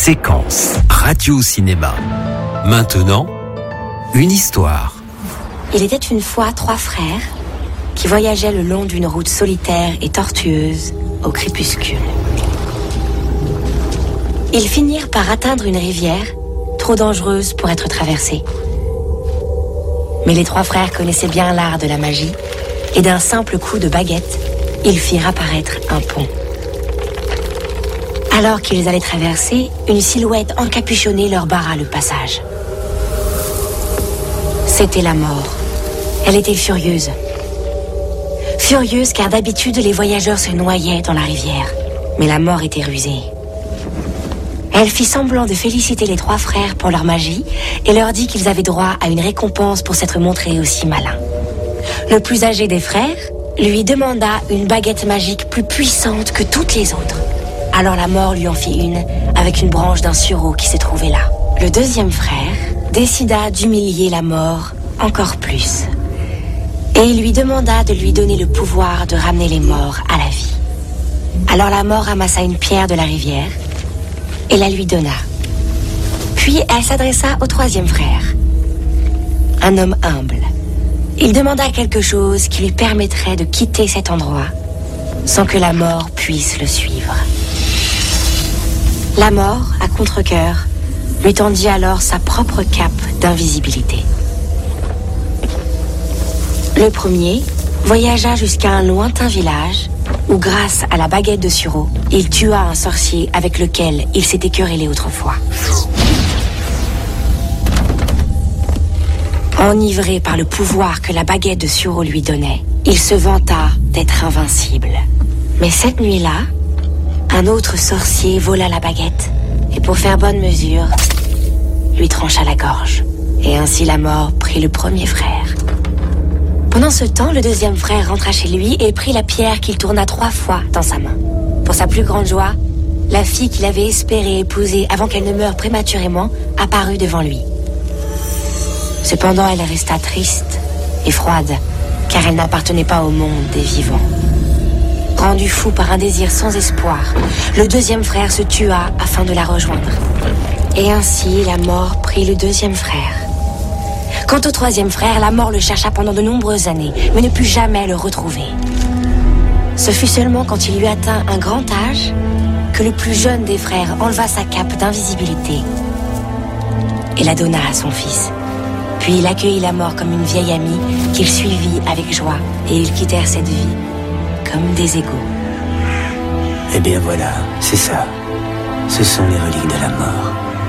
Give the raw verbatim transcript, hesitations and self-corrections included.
Séquence radio-cinéma. Maintenant, une histoire. Il était une fois trois frères qui voyageaient le long d'une route solitaire et tortueuse au crépuscule. Ils finirent par atteindre une rivière trop dangereuse pour être traversée. Mais les trois frères connaissaient bien l'art de la magie et d'un simple coup de baguette, ils firent apparaître un pont. Alors qu'ils allaient traverser, une silhouette encapuchonnée leur barra le passage. C'était la mort. Elle était furieuse. Furieuse car d'habitude les voyageurs se noyaient dans la rivière. Mais la mort était rusée. Elle fit semblant de féliciter les trois frères pour leur magie et leur dit qu'ils avaient droit à une récompense pour s'être montrés aussi malins. Le plus âgé des frères lui demanda une baguette magique plus puissante que toutes les autres. Alors la mort lui en fit une avec une branche d'un sureau qui se trouvait là. Le deuxième frère décida d'humilier la mort encore plus. Et il lui demanda de lui donner le pouvoir de ramener les morts à la vie. Alors la mort ramassa une pierre de la rivière et la lui donna. Puis elle s'adressa au troisième frère, un homme humble. Il demanda quelque chose qui lui permettrait de quitter cet endroit sans que la mort puisse le suivre. La mort, à contre-cœur, lui tendit alors sa propre cape d'invisibilité. Le premier voyagea jusqu'à un lointain village où, grâce à la baguette de sureau, il tua un sorcier avec lequel il s'était querellé autrefois. Enivré par le pouvoir que la baguette de sureau lui donnait, il se vanta d'être invincible. Mais cette nuit-là, un autre sorcier vola la baguette et pour faire bonne mesure, lui trancha la gorge. Et ainsi la mort prit le premier frère. Pendant ce temps, le deuxième frère rentra chez lui et prit la pierre qu'il tourna trois fois dans sa main. Pour sa plus grande joie, la fille qu'il avait espéré épouser avant qu'elle ne meure prématurément apparut devant lui. Cependant, elle resta triste et froide, car elle n'appartenait pas au monde des vivants. Rendu fou par un désir sans espoir, le deuxième frère se tua afin de la rejoindre. Et ainsi, la mort prit le deuxième frère. Quant au troisième frère, la mort le chercha pendant de nombreuses années, mais ne put jamais le retrouver. Ce fut seulement quand il eut atteint un grand âge que le plus jeune des frères enleva sa cape d'invisibilité et la donna à son fils. Puis il accueillit la mort comme une vieille amie qu'il suivit avec joie, et ils quittèrent cette vie comme des égaux. Eh bien voilà, c'est ça. Ce sont les reliques de la mort.